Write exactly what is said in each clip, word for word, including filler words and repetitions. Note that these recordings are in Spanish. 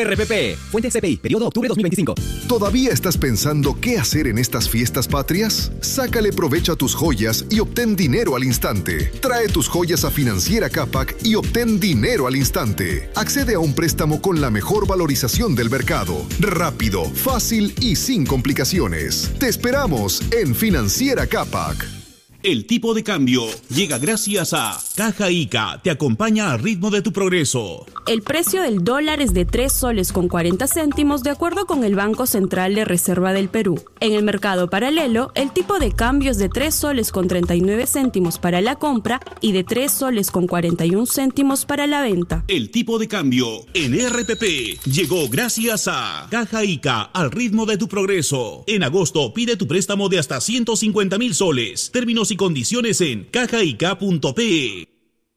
R P P. Fuente C P I, periodo octubre dos mil veinticinco. ¿Todavía estás pensando qué hacer en estas fiestas patrias? Sácale provecho a tus joyas y obtén dinero al instante. Trae tus joyas a Financiera Capac y obtén dinero al instante. Accede a un préstamo con la mejor valorización del mercado. Rápido, fácil y sin complicaciones. Te esperamos en Financiera Capac. El tipo de cambio llega gracias a Caja Ica, te acompaña al ritmo de tu progreso. El precio del dólar es de tres soles con cuarenta céntimos de acuerdo con el Banco Central de Reserva del Perú. En el mercado paralelo, el tipo de cambio es de tres soles con treinta y nueve céntimos para la compra y de tres soles con cuarenta y un céntimos para la venta. El tipo de cambio en R P P llegó gracias a Caja Ica, al ritmo de tu progreso. En agosto pide tu préstamo de hasta ciento cincuenta mil soles. Términos y condiciones en cajaica punto pe.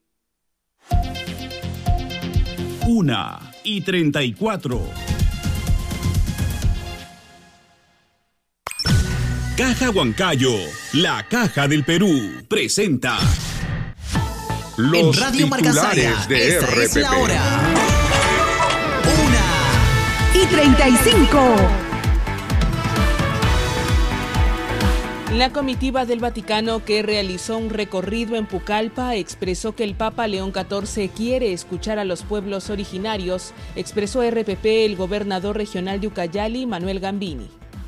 Una y treinta y cuatro. Caja Huancayo, la caja del Perú, presenta los en Radio Marcasaya de esta R P P. Es la hora. Una y treinta y cinco. La comitiva del Vaticano, que realizó un recorrido en Pucallpa, expresó que el Papa León catorce quiere escuchar a los pueblos originarios, expresó R P P el gobernador regional de Ucayali, Manuel Gambini.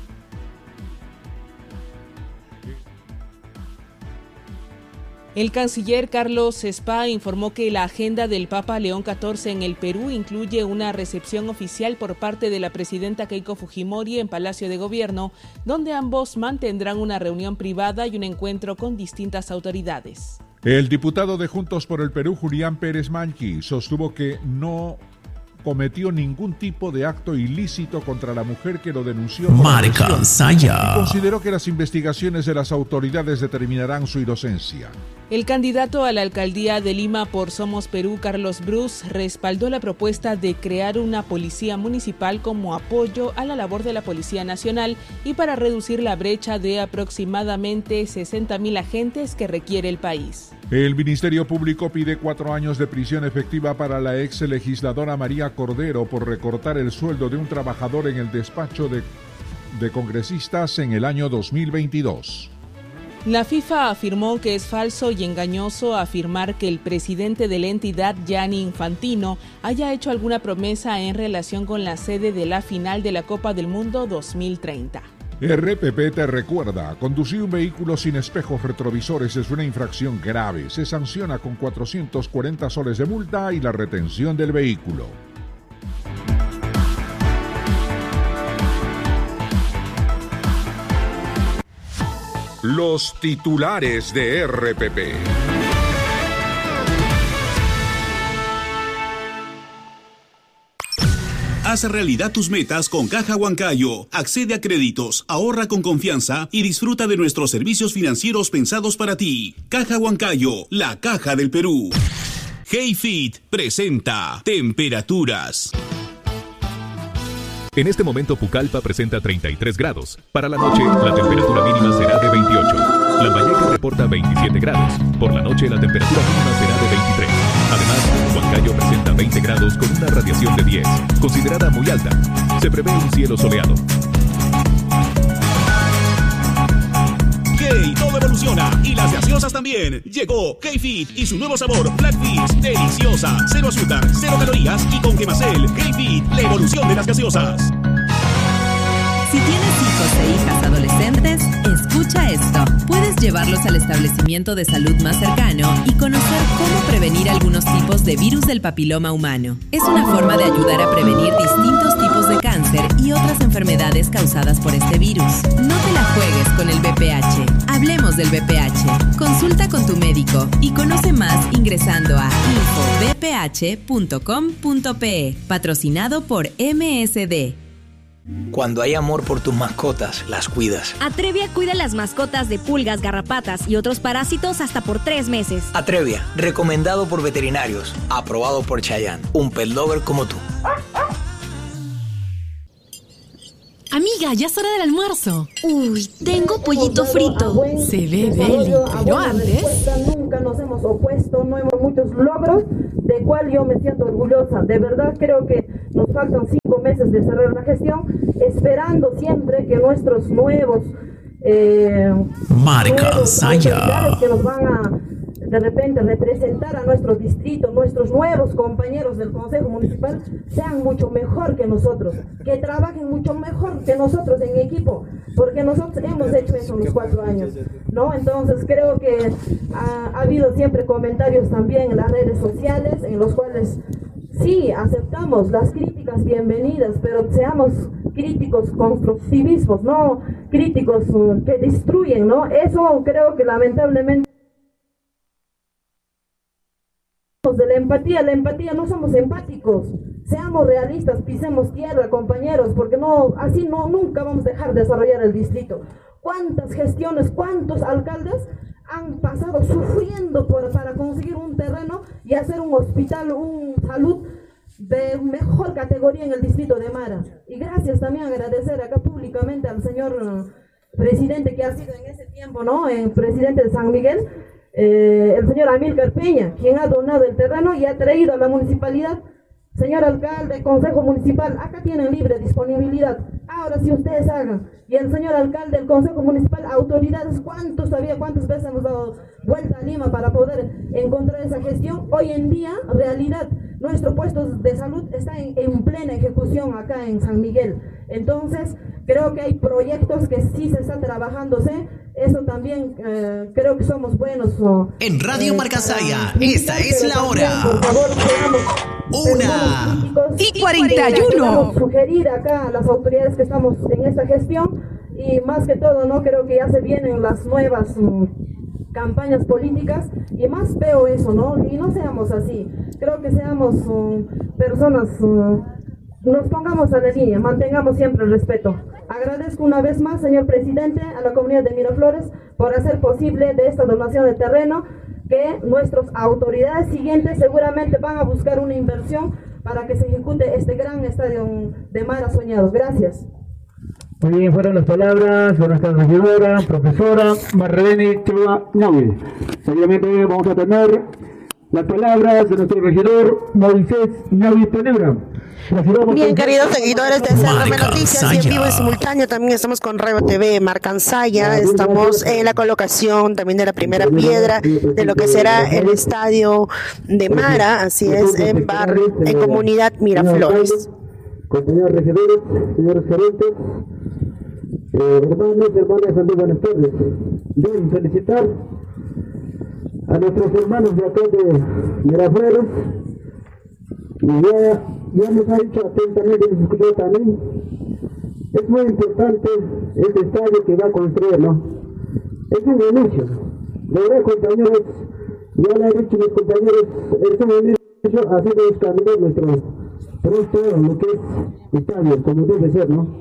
El canciller Carlos Spa informó que la agenda del Papa León catorce en el Perú incluye una recepción oficial por parte de la presidenta Keiko Fujimori en Palacio de Gobierno, donde ambos mantendrán una reunión privada y un encuentro con distintas autoridades. El diputado de Juntos por el Perú, Julián Pérez Manqui, sostuvo que no cometió ningún tipo de acto ilícito contra la mujer que lo denunció. Marcasaya. Consideró que las investigaciones de las autoridades determinarán su inocencia. El candidato a la alcaldía de Lima por Somos Perú, Carlos Bruce, respaldó la propuesta de crear una policía municipal como apoyo a la labor de la Policía Nacional y para reducir la brecha de aproximadamente sesenta mil agentes que requiere el país. El Ministerio Público pide cuatro años de prisión efectiva para la ex legisladora María Cordero por recortar el sueldo de un trabajador en el despacho de, de congresistas en el año dos mil veintidós. La FIFA afirmó que es falso y engañoso afirmar que el presidente de la entidad, Gianni Infantino, haya hecho alguna promesa en relación con la sede de la final de la Copa del Mundo dos mil treinta. R P P te recuerda, conducir un vehículo sin espejos retrovisores es una infracción grave. Se sanciona con cuatrocientos cuarenta soles de multa y la retención del vehículo. Los titulares de R P P. Haz realidad tus metas con Caja Huancayo. Accede a créditos, ahorra con confianza y disfruta de nuestros servicios financieros pensados para ti. Caja Huancayo, la caja del Perú. HeyFit presenta temperaturas. En este momento Pucallpa presenta treinta y tres grados. Para la noche, la temperatura mínima será de veintiocho. Lambayeque reporta veintisiete grados. Por la noche, la temperatura mínima será de veintitrés. Además, Huancayo presenta veinte grados con una radiación de diez, considerada muy alta. Se prevé un cielo soleado. Hey, todo evoluciona y las gaseosas también. Llegó HeyFit y su nuevo sabor Blackfish, deliciosa, cero azúcar, cero calorías y con Gemacel. HeyFit, la evolución de las gaseosas. Si tienes hijos e hijas adolescentes, escucha esto. Puedes llevarlos al establecimiento de salud más cercano y conocer cómo prevenir algunos tipos de virus del papiloma humano. Es una forma de ayudar a prevenir distintos tipos de cáncer y otras enfermedades causadas por este virus. No te la juegues con el V P H. Hablemos del V P H. Consulta con tu médico y conoce más ingresando a info v p h punto com punto pe. Patrocinado por M S D. Cuando hay amor por tus mascotas, las cuidas. Atrevia cuida las mascotas de pulgas, garrapatas y otros parásitos hasta por tres meses. Atrevia, recomendado por veterinarios, aprobado por Chayanne, un pet lover como tú. Amiga, ya es hora del almuerzo. Uy, tengo pollito frito. Se ve deli, pero antes... Nunca nos hemos opuesto, no hemos muchos logros de cual yo me siento orgullosa. De verdad creo que nos faltan cinco meses de cerrar la gestión, esperando siempre que nuestros nuevos eh, Marca Saya que nos van a de repente representar a nuestro distrito, nuestros nuevos compañeros del Consejo Municipal sean mucho mejor que nosotros, que trabajen mucho mejor que nosotros en equipo, porque nosotros hemos hecho eso en los cuatro años, ¿no? Entonces creo que ha, ha habido siempre comentarios también en las redes sociales en los cuales sí aceptamos las críticas bienvenidas, pero seamos críticos constructivismos, no críticos uh, que destruyen, ¿no? Eso creo que lamentablemente de la empatía, la empatía no somos empáticos, seamos realistas, pisemos tierra, compañeros, porque no, así no, nunca vamos a dejar de desarrollar el distrito. ¿Cuántas gestiones, cuántos alcaldes han pasado sufriendo por, para conseguir un terreno y hacer un hospital, un salud de mejor categoría en el distrito de Mara? Y gracias también agradecer acá públicamente al señor uh, presidente que ha sido en ese tiempo, ¿no? El presidente de San Miguel, Eh, el señor Amílcar Peña, quien ha donado el terreno y ha traído a la municipalidad. Señor alcalde, consejo municipal, acá tienen libre disponibilidad, ahora si ustedes hagan. Y el señor alcalde, el consejo municipal, autoridades, ¿cuántos todavía, cuántas veces hemos dado vuelta a Lima para poder encontrar esa gestión? Hoy en día, realidad, nuestro puesto de salud está en, en plena ejecución acá en San Miguel. Entonces, creo que hay proyectos que sí se están trabajándose. Eso también eh, creo que somos buenos. Oh, en Radio eh, Marca Saya, esta es la hora. Por favor, seamos una y cuarenta y uno. Sugerir acá a las autoridades que estamos en esta gestión y más que todo, no creo que ya se vienen las nuevas um, campañas políticas y más veo eso, ¿no? Y no seamos así. Creo que seamos um, personas. Um, Nos pongamos a la línea, mantengamos siempre el respeto. Agradezco una vez más, señor presidente, a la comunidad de Miraflores por hacer posible de esta donación de terreno, que nuestras autoridades siguientes seguramente van a buscar una inversión para que se ejecute este gran estadio de Mara soñado. Gracias. Muy bien, fueron las palabras de nuestra regidora, profesora Marlene Chua Ñaui. Seguidamente vamos a tener las palabras de nuestro regidor Moisés Ñaui Tenebra. Bien, queridos seguidores de C R M Noticias, y en vivo y simultáneo también estamos con Reo T V, Marca Saya. Estamos en la colocación también de la primera piedra de lo que será el estadio de Mara, así es, en bar, en comunidad Miraflores. Compañeros regidores, señores gerentes, eh, hermanos y hermanas, amigos, buenas tardes. Bien, felicitar a nuestros hermanos de acá de Miraflores. Y ya, ya nos ha dicho atentamente, nos escuchó también, es muy importante este estadio que va a construir, ¿no? Es un inicio. De verdad, compañeros, ya le han dicho mis compañeros, es un inicio, así debemos caminar nuestro proyecto, lo que es estadio, como debe ser, ¿no?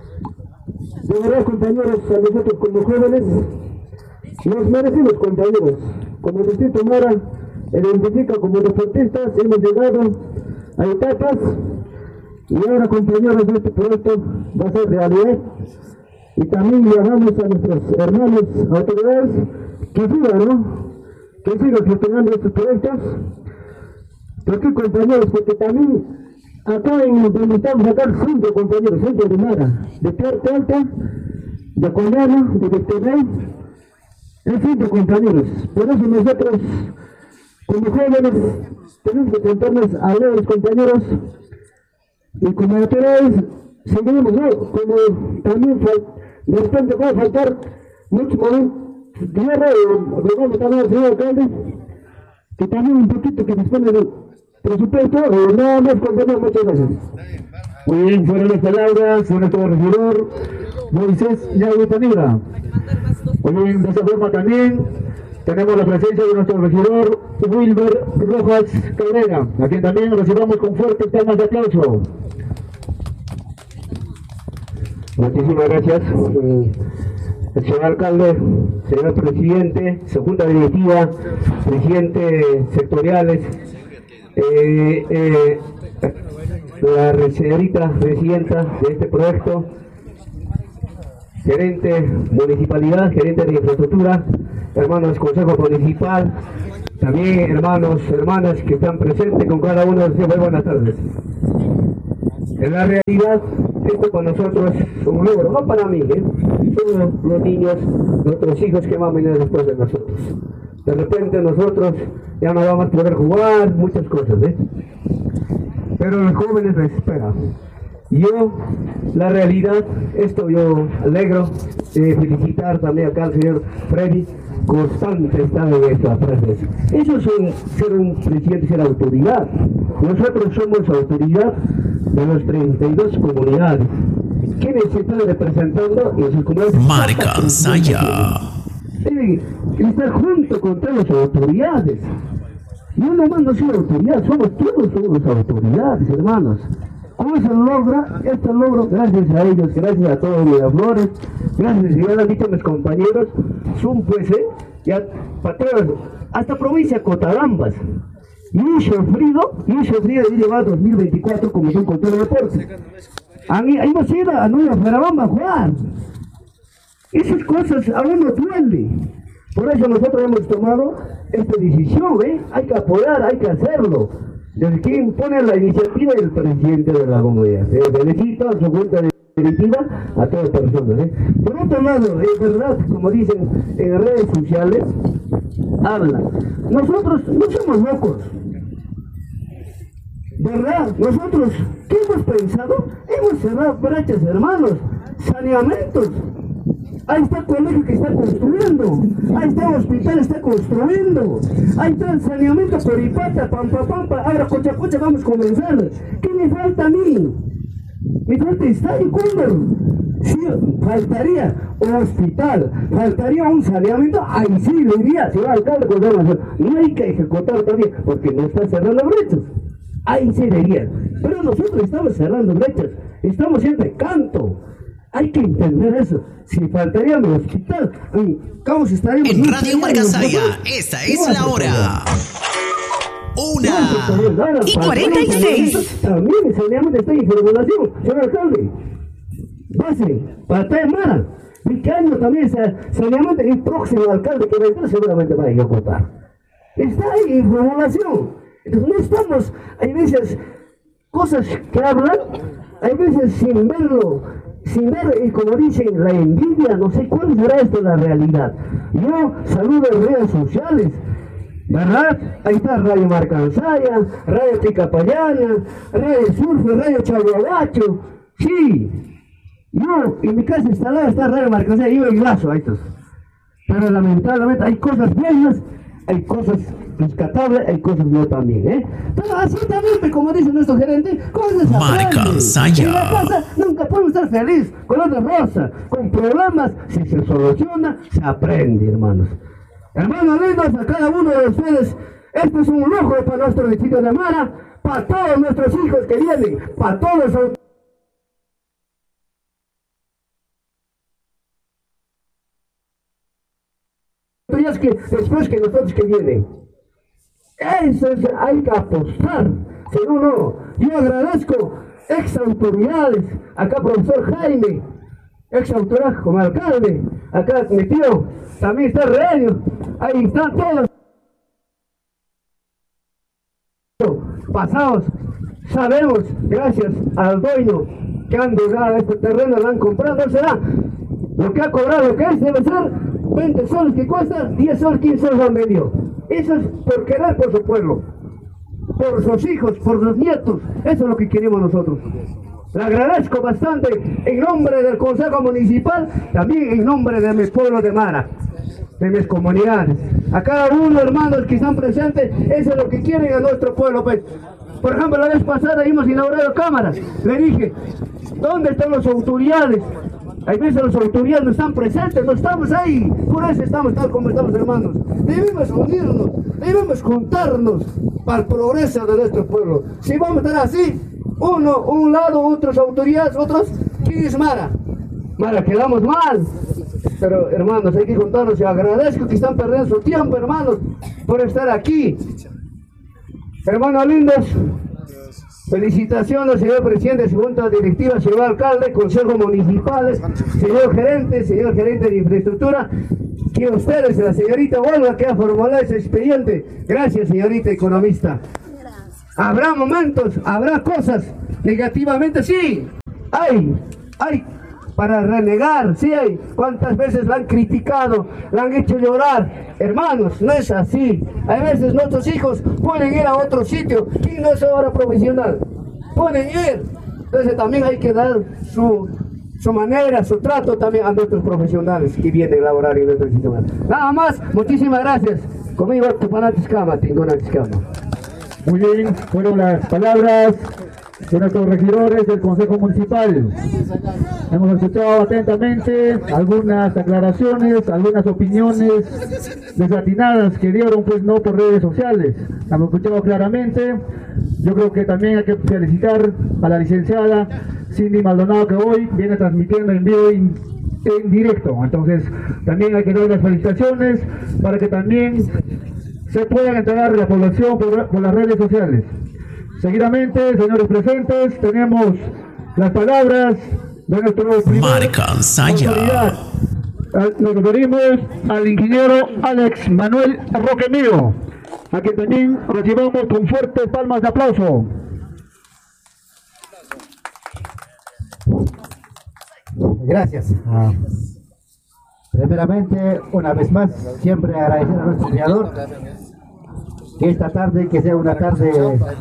De verdad, compañeros, a nosotros como jóvenes, nos merecemos, compañeros. Como Distrito Mara, identifica como deportistas, hemos llegado a etapas y ahora, compañeros, este proyecto va a ser realidad y también llamamos a nuestros hermanos autoridades que sigan, ¿no? Que sigan gestionando estos proyectos. ¿Por qué, compañeros? Porque también acá en donde estamos acá cinco compañeros, gente de Mara, de Puerto Alta, de Colano, de Victorrey, es cinco compañeros. Por eso nosotros como jóvenes tenemos que sentarnos a ver a los compañeros y como autoridades seguimos, ¿no? Como también de repente va a faltar mucho momentos de guerra, lo vamos a hablar al señor alcalde, que también un poquito que dispone del presupuesto, o nada más, compañeros, muchas gracias. Muy bien, fueron las palabras de nuestro regidor Moisés Ñaui Tenebra. Muy bien, de esa forma también tenemos la presencia de nuestro regidor Wilber Rojas Cabrera, a quien también recibamos con fuertes palmas de aplauso. Muchísimas gracias, eh, el señor alcalde, señor presidente, su junta directiva, presidente sectoriales, eh, eh, la señorita presidenta de este proyecto, gerente municipalidad, gerente de infraestructura, hermanos consejo municipal, también hermanos, hermanas que están presentes con cada uno de ustedes, muy buenas tardes. En la realidad, esto para nosotros es un logro, no para mí, ¿eh? Son los, los niños, nuestros hijos que van a venir después de nosotros. De repente nosotros ya no vamos a poder jugar, muchas cosas, ¿eh? Pero los jóvenes les esperan. Yo, la realidad, esto yo alegro de felicitar también acá al señor Freddy, constante está en esta frase. Eso es un, ser un presidente, ser autoridad. Nosotros somos autoridad de las treinta y dos comunidades. ¿Quiénes se están representando en sus comunidades? Marca Saya. Deben estar junto con todas las autoridades. Yo nomás no soy autoridad, somos todos somos autoridades, hermanos. ¿Cómo se logra? Este logro, gracias a ellos, gracias a todos los Miraflores, gracias, ya lo han dicho mis compañeros, son pues, eh, ya, para todos, hasta provincia Cotarambas. Y he sufrido, y he sufrido de llevar dos mil veinticuatro como son control de deporte. Hemos ido a Nueva Ferrabamba a jugar. Esas cosas a uno duele. Por eso nosotros hemos tomado esta decisión, ¿eh? Hay que apoyar, hay que hacerlo. Desde quien pone la iniciativa el presidente de la comunidad. Eh, felicito a su junta directiva, a todas las personas. ¿eh? Por otro lado, es verdad, como dicen en redes sociales, habla. Nosotros no somos locos. ¿Verdad? Nosotros, ¿qué hemos pensado? Hemos cerrado brechas, hermanos, saneamientos. Ahí está el colegio que está construyendo, ahí está el hospital que está construyendo, ahí está el saneamiento Coripata, Pampa Pampa, ahora Cochacocha vamos a comenzar. ¿Qué me falta a mí? Me falta estadio, ¿cuándo? Sí, faltaría un hospital, faltaría un saneamiento, ahí sí diría, si va al alcalde, no hay que ejecutar todavía, porque no está cerrando brechas. Ahí sí diría, pero nosotros estamos cerrando brechas, estamos haciendo canto. Hay que entender eso. Si faltaría el hospital, ¿cómo estaríamos? En Radio Marca Saya, esta es la hora. Una y cuarenta y seis. También el saneamiento está en formulación, señor alcalde. Base, para Mara. ¿Y qué año también saneamiento el próximo alcalde que vendrá seguramente va a ejecutar? Está ahí en formulación. Entonces no estamos, hay veces, cosas que hablan, hay veces sin verlo. Sin ver, y como dicen, la envidia, no sé cuál será esto la realidad. Yo saludo en redes sociales, ¿verdad? Ahí está Radio Marcansaya, Radio Ticapayana, Radio Surf, Radio Chaguabacho. Sí, yo en mi casa instalada está Radio Marcansaya, yo y Lazo a estos. Pero lamentablemente hay cosas buenas, hay cosas rescatables, hay cosas no también, ¿eh? Pero así también, como dice nuestro gerente, cosas Marca Saya. En la casa nunca podemos estar felices con otra rosa, con problemas, si se soluciona, se aprende, hermanos. Hermanos lindos, a cada uno de ustedes, esto es un lujo para nuestro distrito de Mara, para todos nuestros hijos que vienen, para todos los que después que nosotros que vienen. Eso es, hay que apostar. Si no, no. Yo agradezco ex autoridades, acá profesor Jaime, ex autoridad como alcalde, acá mi tío, también está Reño, ahí están todos pasados. Sabemos, gracias al dueño que han llegado a este terreno, lo han comprado, no será lo que ha cobrado, lo que es, debe ser veinte soles que cuesta, diez soles, quince soles al medio. Eso es por querer por su pueblo, por sus hijos, por sus nietos. Eso es lo que queremos nosotros. Le agradezco bastante en nombre del Consejo Municipal, también en nombre de mi pueblo de Mara, de mis comunidades. A cada uno, hermanos que están presentes, eso es lo que quieren a nuestro pueblo. Pues. Por ejemplo, la vez pasada hemos inaugurado cámaras. Le dije, ¿dónde están las autoridades? Hay veces las autoridades no están presentes, no estamos ahí. Por eso estamos tal como estamos, hermanos. Debemos unirnos, debemos juntarnos para el progreso de nuestro pueblo. Si vamos a estar así, uno, un lado, otras autoridades, otros, ¿quién es Mara? Mara, quedamos mal. Pero, hermanos, hay que juntarnos y agradezco que están perdiendo su tiempo, hermanos, por estar aquí. Hermanos lindos, felicitaciones, señor presidente, junta directiva, señor alcalde, consejos municipales, señor gerente, señor gerente de infraestructura. que ustedes, la señorita Olga, que ha formulado ese expediente. Gracias, señorita economista. Habrá momentos, habrá cosas negativamente, sí, hay, hay para renegar, sí hay. ¿Cuántas veces la han criticado, la han hecho llorar? Hermanos, no es así. Hay veces nuestros hijos pueden ir a otro sitio y no es ahora profesional. Pueden ir. Entonces también hay que dar su, su manera, su trato también a nuestros profesionales que vienen a laborar en nuestro sistema. Nada más, muchísimas gracias. Conmigo, tu panatiscama, tingonatiscama. Muy bien, fueron las palabras de nuestros regidores del Consejo Municipal. Hemos escuchado atentamente algunas aclaraciones, algunas opiniones desatinadas que dieron, pues no por redes sociales. Hemos escuchado claramente. Yo creo que también hay que felicitar a la licenciada Cindy Maldonado, que hoy viene transmitiendo en vivo y en directo. Entonces también hay que dar las felicitaciones para que también se puedan enterar de la población por, por las redes sociales. Seguidamente, señores presentes, tenemos las palabras de nuestro primer autoridad. Nos referimos al ingeniero Alex Manuel Roque Mío, a quien también recibamos con fuertes palmas de aplauso. Gracias. Ah. Primeramente, una vez más, siempre agradecer a nuestro creador que esta tarde, que sea una tarde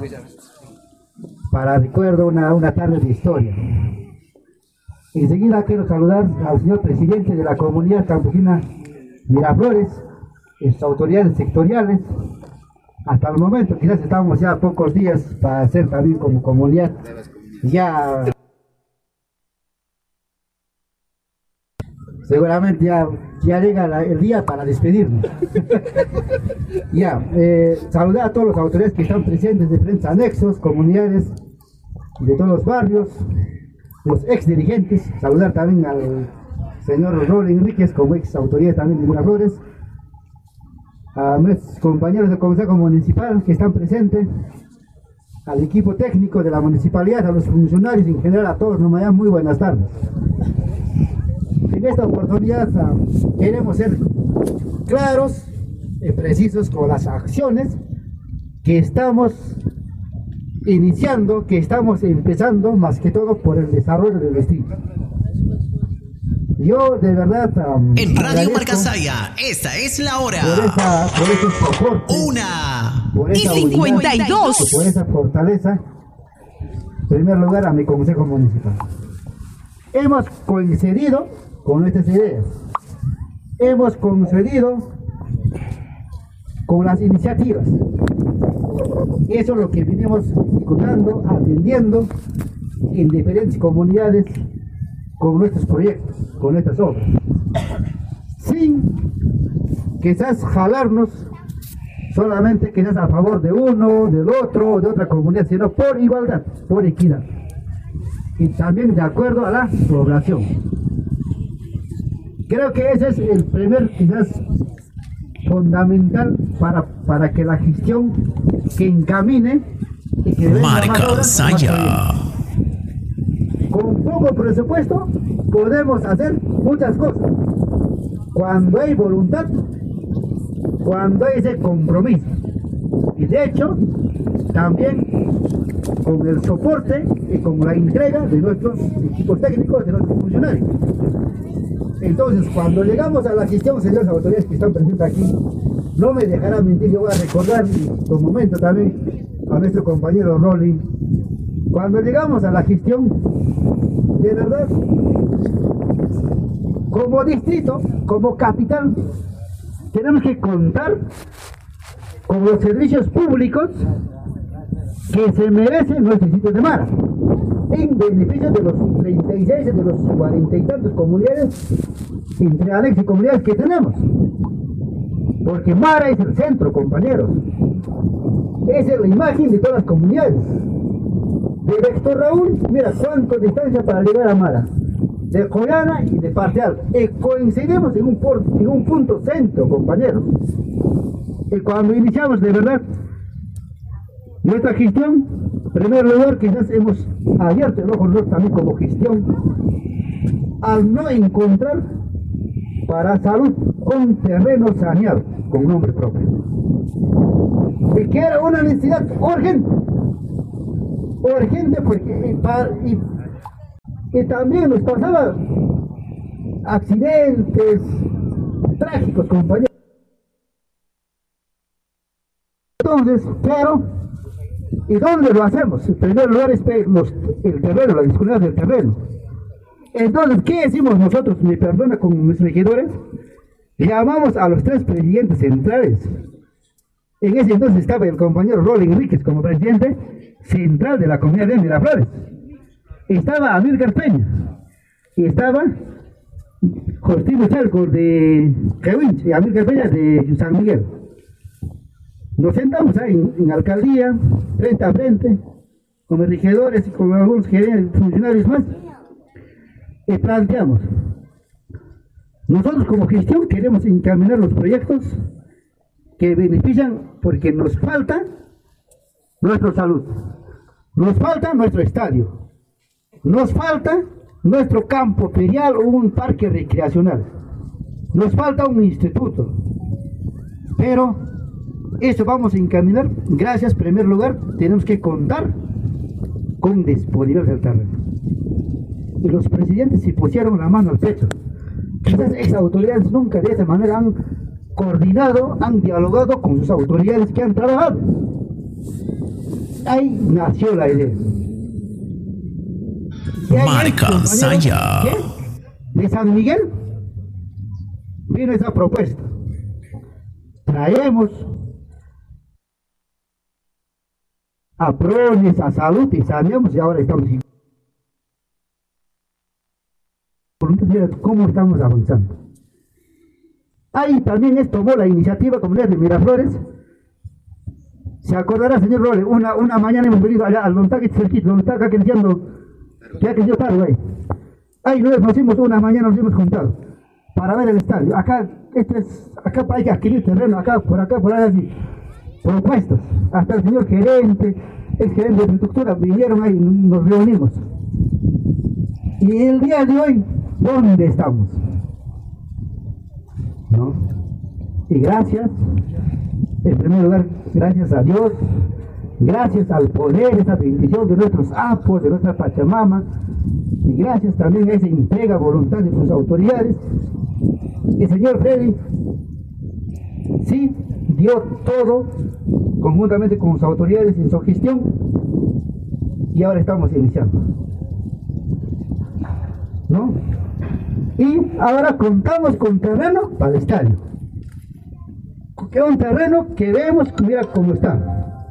para recuerdo, una, una tarde de historia. Enseguida quiero saludar al señor presidente de la comunidad campesina Miraflores, sus autoridades sectoriales. Hasta el momento, quizás estamos ya a pocos días para ser también como comunidad ya... Seguramente ya, ya llega la, el día para despedirnos. Ya, eh, saludar a todas las autoridades que están presentes de diferentes anexos, comunidades de todos los barrios, los ex dirigentes. Saludar también al señor Rolly Enríquez como ex autoridad también de Miraflores, a nuestros compañeros del Consejo Municipal que están presentes, al equipo técnico de la municipalidad, a los funcionarios en general, a todos. Nomás, muy buenas tardes. En esta oportunidad uh, queremos ser claros y precisos con las acciones que estamos iniciando, que estamos empezando, más que todo por el desarrollo del distrito. Yo de verdad um, en Radio Marcasaya, esta es la hora. Por esa, por ese soporte, una por esa y cincuenta y dos, unidad, por esa fortaleza. En primer lugar, a mi Consejo Municipal. Hemos coincidido con nuestras ideas, hemos concedido con las iniciativas. Eso es lo que venimos discutiendo, atendiendo en diferentes comunidades con nuestros proyectos, con nuestras obras, sin quizás jalarnos solamente quizás a favor de uno, del otro, de otra comunidad, sino por igualdad, por equidad y también de acuerdo a la población. Creo que ese es el primer, quizás, fundamental para, para que la gestión que encamine y que Marcasaya. Con poco presupuesto podemos hacer muchas cosas. Cuando hay voluntad, cuando hay ese compromiso. Y de hecho, también con el soporte y con la entrega de nuestros equipos técnicos, de nuestros funcionarios. Entonces, cuando llegamos a la gestión, señores autoridades que están presentes aquí, no me dejará mentir, yo voy a recordar un momento también a nuestro compañero Rolly. Cuando llegamos a la gestión, de verdad, como distrito, como capital, tenemos que contar con los servicios públicos que se merecen nuestro distrito de Mara, en beneficio de los treinta y seis, de los cuarenta y tantos comunidades, entre anexos y comunidades que tenemos. Porque Mara es el centro, compañeros. Esa es la imagen de todas las comunidades. De Héctor Raúl, mira cuánto distancia para llegar a Mara. De Collana y de Parcial. Y coincidimos en un, por, en un punto centro, compañeros. Y cuando iniciamos de verdad nuestra gestión, en primer lugar, quizás hemos abierto el ojo nosotros también como gestión al no encontrar para salud, un terreno saneado con nombre propio. Y que era una necesidad urgente, urgente porque y, y, y también nos pasaba accidentes trágicos, compañeros. Entonces, pero, ¿y dónde lo hacemos? En primer lugar es los, el terreno, la disponibilidad del terreno. Entonces, ¿qué decimos nosotros, mi persona, con mis regidores? Llamamos a los tres presidentes centrales. En ese entonces estaba el compañero Rolling Enríquez como presidente central de la comunidad de Miraflores. Estaba Amílcar Peña. Y estaba Justino Chalco de Quehuinche y Amílcar Peña de San Miguel. Nos sentamos ahí en, en alcaldía, frente a frente, con los regidores y con algunos gerentes, funcionarios más, y planteamos. Nosotros como gestión queremos encaminar los proyectos que benefician porque nos falta nuestra salud, nos falta nuestro estadio, nos falta nuestro campo ferial o un parque recreacional, nos falta un instituto, pero eso vamos a encaminar. Gracias, en primer lugar, tenemos que contar con disponibilidad del terreno. Y los presidentes se pusieron la mano al pecho. Quizás esas autoridades nunca de esa manera han coordinado, han dialogado con sus autoridades que han trabajado. Ahí nació la idea. Marca Saya. De San Miguel vino esa propuesta. Traemos a Prones, a Salud y saneamos y ahora estamos en... ¿Cómo estamos avanzando? Ahí también es, tomó la iniciativa comunidad de Miraflores. Se acordará, señor Role, una, una mañana hemos venido allá al montaje cerquito, donde está acá creciendo, que ha crecido tarde ahí. Ahí nos hicimos una mañana, nos hemos juntado para ver el estadio. Acá, este es, acá hay que adquirir terreno, acá, por acá, por allá, así. Propuestas. Hasta el señor gerente, el gerente de infraestructura, vinieron ahí, nos reunimos. Y el día de hoy, ¿dónde estamos? ¿No? Y gracias, en primer lugar, gracias a Dios, gracias al poder, esa bendición de nuestros apos, de nuestra Pachamama, y gracias también a esa entrega voluntad de sus autoridades. El señor Freddy, sí, dio todo, conjuntamente con sus autoridades en su gestión, y ahora estamos iniciando. ¿No? Y ahora contamos con terreno para el estadio. Que es un terreno que vemos, mira cómo está.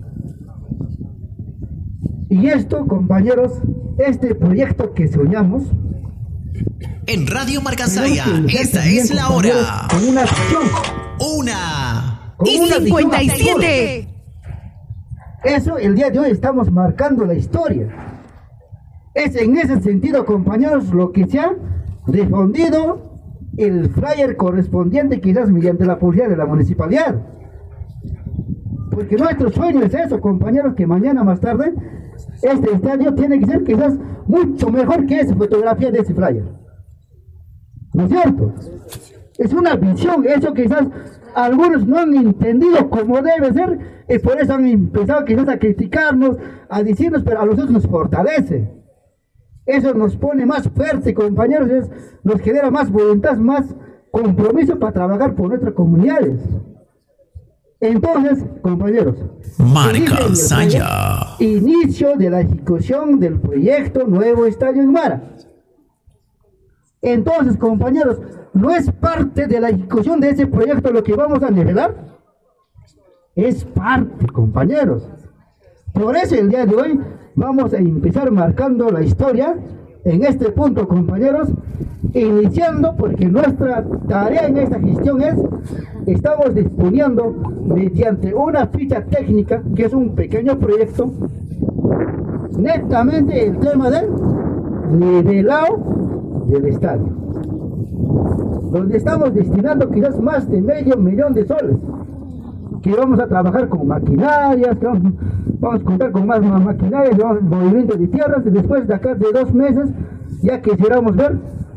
Y esto, compañeros, este proyecto que soñamos. En Radio Marca Saya, esta es la hora. Con una acción. Una. Con Y una cincuenta y siete. Eso, el día de hoy estamos marcando la historia. Es en ese sentido, compañeros, lo que se ha difundido el flyer correspondiente, quizás mediante la publicidad de la municipalidad. Porque nuestro sueño es eso, compañeros, que mañana más tarde este estadio tiene que ser quizás mucho mejor que esa fotografía de ese flyer. ¿No es cierto? Es una visión, eso quizás algunos no han entendido como debe ser, y por eso han empezado quizás a criticarnos, a decirnos, pero a nosotros nos fortalece. Eso nos pone más fuerte, compañeros, es, nos genera más voluntad, más compromiso para trabajar por nuestras comunidades. Entonces, compañeros, Marca Saya. Inicio de la ejecución del proyecto Nuevo Estadio en Mara. Entonces, compañeros, ¿no es parte de la ejecución de ese proyecto lo que vamos a nivelar? Es parte, compañeros. Por eso el día de hoy vamos a empezar marcando la historia en este punto, compañeros, iniciando porque nuestra tarea en esta gestión es, estamos disponiendo mediante una ficha técnica, que es un pequeño proyecto, netamente el tema del nivelado del estadio, donde estamos destinando quizás más de medio millón de soles, que vamos a trabajar con maquinarias, que vamos, vamos a contar con más maquinarias, vamos, movimiento de tierras, y después de acá de dos meses, ya quisiéramos ver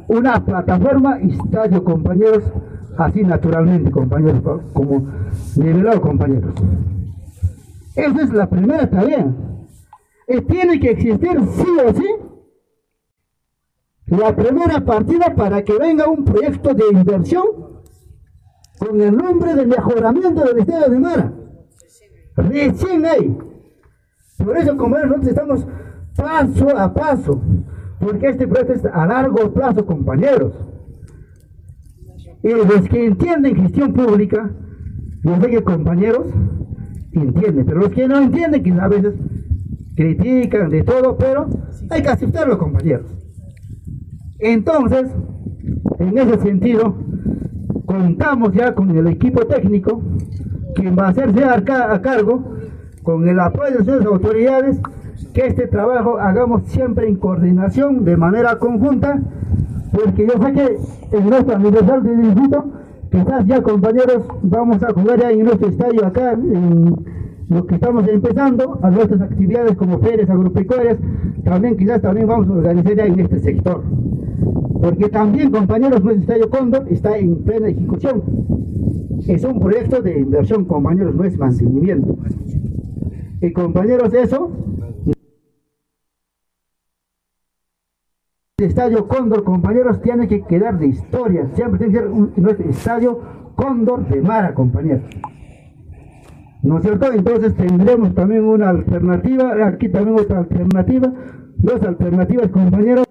una plataforma estadio, compañeros, así naturalmente, compañeros, como nivelado, compañeros. Esa es la primera tarea. Y tiene que existir sí o sí la primera partida para que venga un proyecto de inversión con el nombre de mejoramiento del estadio de Mara. Recién hay. Por eso, compañeros, nosotros estamos paso a paso, porque este proyecto es a largo plazo, compañeros. Y los que entienden gestión pública, yo sé que compañeros entienden, pero los que no entienden, que a veces critican de todo, pero hay que aceptarlo, compañeros. Entonces, en ese sentido, contamos ya con el equipo técnico, quien va a hacerse a, a cargo, con el apoyo de sus autoridades, que este trabajo hagamos siempre en coordinación, de manera conjunta, porque yo sé que en nuestro aniversario de distrito, quizás ya, compañeros, vamos a jugar ya en nuestro estadio acá, en lo que estamos empezando, a nuestras actividades como ferias agropecuarias, también quizás también vamos a organizar ya en este sector. Porque también, compañeros, nuestro estadio Cóndor está en plena ejecución. Es un proyecto de inversión, compañeros, no es mantenimiento. Y compañeros, eso, el estadio Cóndor, compañeros, tiene que quedar de historia. Siempre tiene que ser un, nuestro estadio Cóndor de Mara, compañeros. ¿No es cierto? Entonces tendremos también una alternativa, aquí también otra alternativa, dos alternativas, compañeros.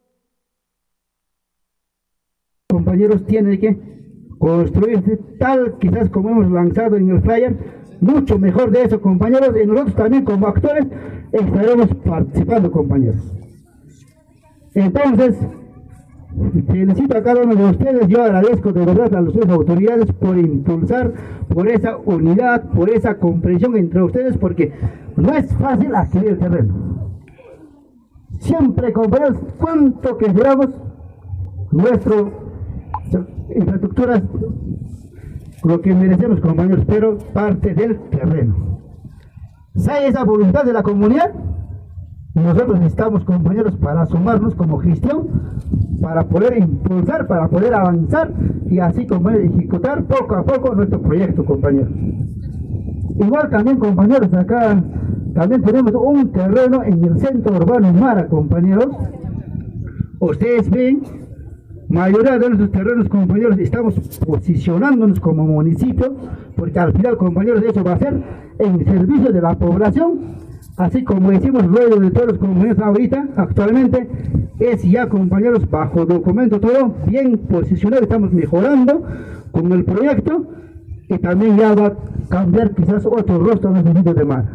Compañeros, tiene que construirse tal, quizás como hemos lanzado en el flyer, mucho mejor de eso, compañeros, y nosotros también como actores estaremos participando, compañeros. Entonces, felicito a cada uno de ustedes, yo agradezco de verdad a las autoridades por impulsar, por esa unidad, por esa comprensión entre ustedes, porque no es fácil adquirir el terreno. Siempre, compañeros, cuánto que queramos, nuestro infraestructuras, lo que merecemos, compañeros, pero parte del terreno. Si hay esa voluntad de la comunidad, nosotros estamos, compañeros, para sumarnos como gestión, para poder impulsar, para poder avanzar y así como ejecutar poco a poco nuestro proyecto, compañeros. Igual también, compañeros, acá también tenemos un terreno en el centro urbano Mara, compañeros. Ustedes ven, mayoría de nuestros terrenos, compañeros, estamos posicionándonos como municipio, porque al final, compañeros, eso va a ser en servicio de la población, así como decimos luego de todos los compañeros ahorita, actualmente, es ya, compañeros, bajo documento todo, bien posicionado, estamos mejorando con el proyecto, y también ya va a cambiar quizás otro rostro en el sitio de mar.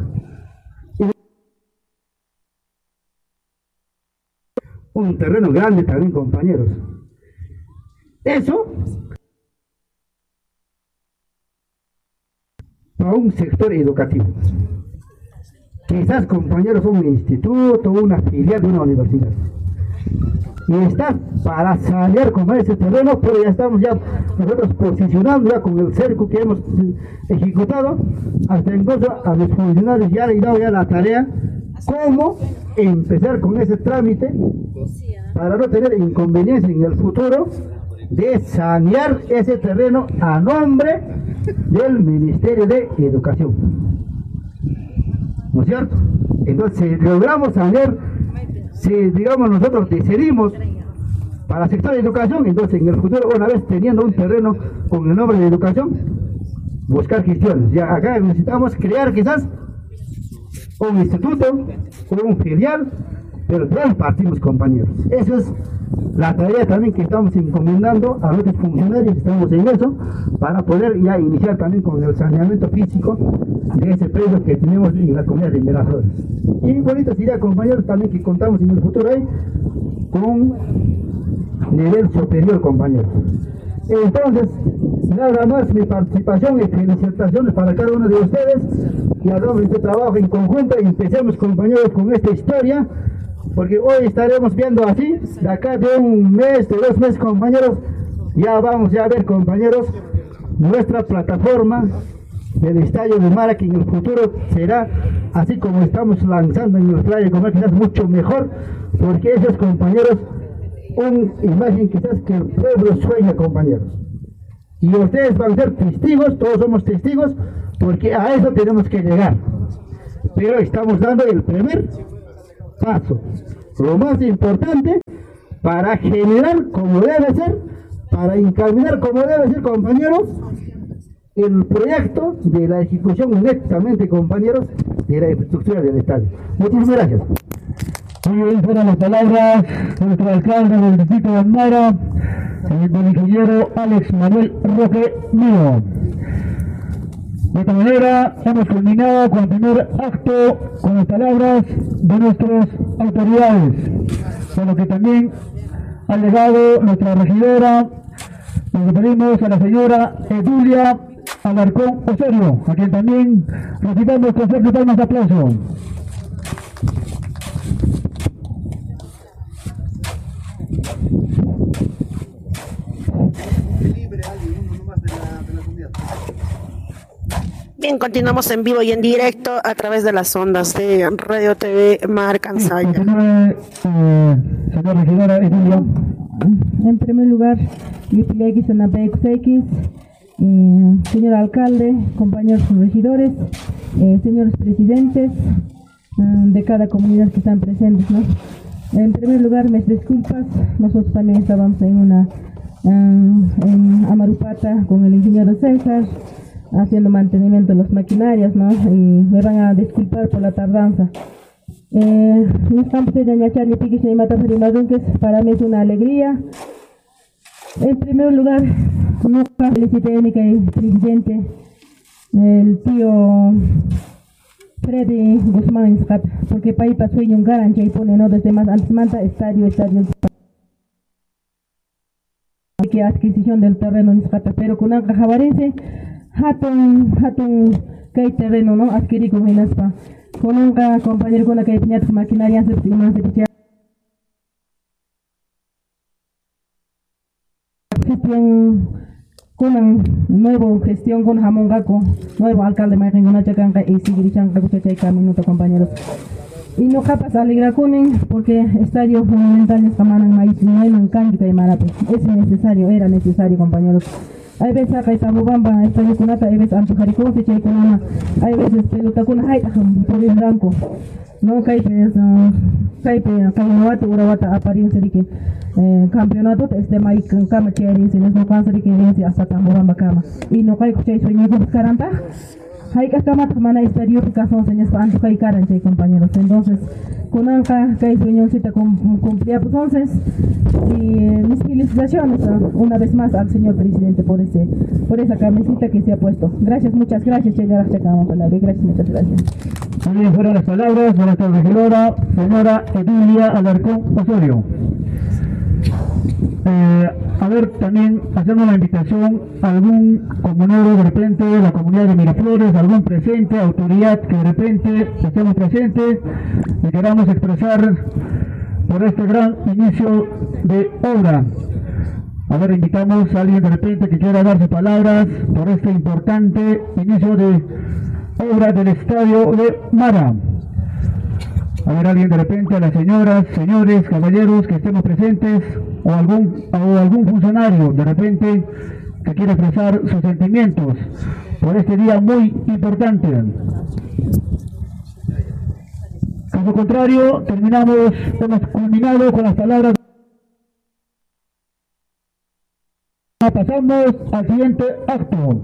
Un terreno grande también, compañeros. Eso para un sector educativo. Quizás, compañeros, un instituto, una filial de una universidad. Y está para salir con ese terreno, pero ya estamos ya nosotros posicionando ya con el cerco que hemos ejecutado, hasta incluso a los funcionarios ya le he dado ya la tarea cómo empezar con ese trámite para no tener inconveniencia en el futuro de sanear ese terreno a nombre del Ministerio de Educación. ¿No es cierto? Entonces, si logramos sanear, si digamos nosotros decidimos para el sector de educación, entonces en el futuro, una vez teniendo un terreno con el nombre de educación, buscar gestiones. Ya acá necesitamos crear quizás un instituto o un filial, pero ya partimos, compañeros. Eso es la tarea también que estamos encomendando a nuestros funcionarios, estamos en eso, para poder ya iniciar también con el saneamiento físico de ese predio que tenemos en la comunidad de Miraflores. Y bonito sería, compañeros, también que contamos en el futuro ahí con nivel superior, compañeros. Entonces, nada más mi participación y felicitaciones para cada uno de ustedes, y hagamos este trabajo en conjunto y empecemos, compañeros, con esta historia, porque hoy estaremos viendo así, de acá de un mes, de dos meses, compañeros, ya vamos ya a ver, compañeros, nuestra plataforma del estadio de Mara, que en el futuro será así como estamos lanzando en el flyer, como quizás mucho mejor, porque esos, compañeros, una imagen quizás que el pueblo sueña, compañeros. Y ustedes van a ser testigos, todos somos testigos, porque a eso tenemos que llegar. Pero estamos dando el primer paso. Lo más importante para generar como debe ser, para encaminar como debe ser, compañeros, el proyecto de la ejecución netamente, compañeros, de la infraestructura del estadio. Muchísimas gracias. Muy bien, fueron las palabras de nuestro alcalde del distrito de Mara, el ingeniero Alex Manuel Roque Mío. De esta manera hemos culminado con el primer acto con las palabras de nuestras autoridades, con lo que también ha llegado nuestra regidora. Nos referimos a la señora Edulia Alarcón Osorio, a quien también recibamos con fuertes palmas de aplauso. Bien, continuamos en vivo y en directo a través de las ondas de Radio T V Marcansaya. Eh, señora regidora Edulia. En primer lugar, X en la P X X, eh, señor alcalde, compañeros regidores, eh, señores presidentes eh, de cada comunidad que están presentes, ¿no? En primer lugar, mis disculpas, nosotros también estábamos en una eh, en Amarupata con el ingeniero César, haciendo mantenimiento de las maquinarias, ¿no? Y me van a disculpar por la tardanza. Eh, para mí es una alegría. En primer lugar, no felicité a mi presidente, el tío Freddy Guzmán, porque para ir para sueño un garanche y pone no desde más antes manta estadio, estadio. Que adquisición del terreno, pero con una javarese, hatun, hatun, que hay terreno, ¿no? Adquirí con Minaspa. Con un compañero con la que tenía maquinaria se con una nueva gestión con Jamón Gaco, nuevo alcalde de una chacanca y Sigirichanca, minuto, compañeros. Y no capas alegra con él porque estadio fundamental es Camanan Maíz, no hay un cambio de Marape. Es necesario, era necesario, compañeros. Hay veces acá está Bubamba, está Yucunata, hay veces Antujaricón, se Chayconama, hay veces pelota con Haitajam, por el blanco. No caipes, caipe, Caminawata, Urawata, apariencia de que campeonato, este Maíz, Cama Cheri, se les no cansa de que viene hasta Tambubamba Cama. Y no caico Chay, soy Nico Caranta. Hay que estar más mana estadio que son señas para Antuja y Caranche, compañeros. Entonces, con Anca, que hay sueñoncita cumplida, pues entonces, y eh, mis felicitaciones uh, una vez más al señor presidente por ese, por esa camiseta que se ha puesto. Gracias, muchas gracias, señora Chacama, gracias, muchas gracias. Muy bien, fueron las palabras de nuestra regidora, señora Edulia Alarcón Osorio. Eh, a ver, también hacemos la invitación a algún comunero de repente de la comunidad de Miraflores, algún presente, autoridad que de repente estemos presentes y queramos expresar por este gran inicio de obra. A ver, invitamos a alguien de repente que quiera dar sus palabras por este importante inicio de obra del estadio de Mara. A ver, alguien de repente, a las señoras, señores, caballeros que estemos presentes, o algún, o algún funcionario de repente que quiera expresar sus sentimientos por este día muy importante. Caso contrario, terminamos, hemos culminado con las palabras. Pasamos al siguiente acto.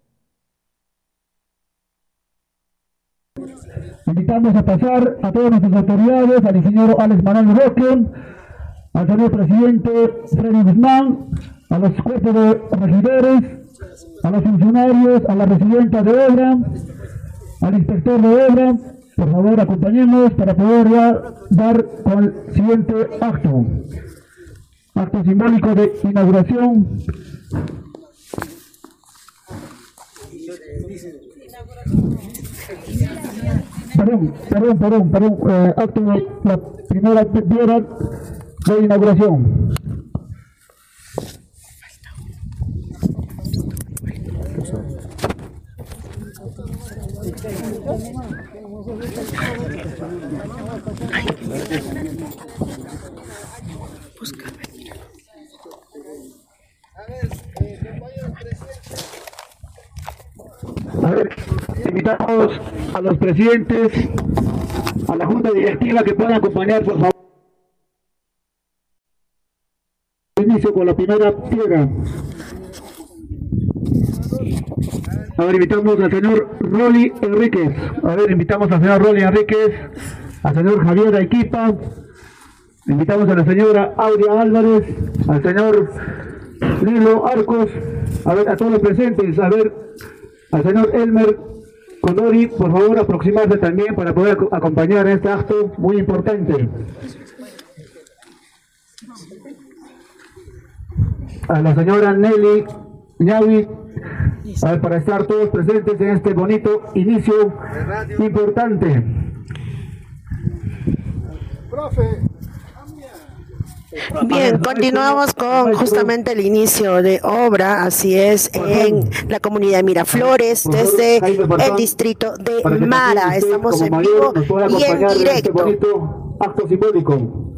Invitamos a pasar a todas nuestras autoridades, al ingeniero Alex Manuel Roque, al señor presidente Freddy Guzmán, a los cuerpos de regidores, a los funcionarios, a la presidenta de obra, al inspector de obra. Por favor, acompañemos para poder ya dar con el siguiente acto. Acto simbólico de inauguración. Perdón, perdón, perdón, perdón, eh, acto de la primera piedra de inauguración. Busca. invitamos a los presidentes, a la junta directiva que puedan acompañar, por favor. Inicio con la primera piedra. A ver, invitamos al señor Rolly Enríquez. A ver, invitamos al señor Rolly Enríquez, al señor Javier Aiquipa, invitamos a la señora Aurea Álvarez, al señor Lilo Arcos, a ver, a todos los presentes, a ver, al señor Elmer Condori, por favor, aproximarse también para poder acompañar este acto muy importante. A la señora Nelly Ñavi, a ver, para estar todos presentes en este bonito inicio importante. Bien, continuamos con justamente el inicio de obra, así es, en la comunidad de Miraflores, desde el distrito de Mara. Estamos en vivo y en directo. Acto simbólico.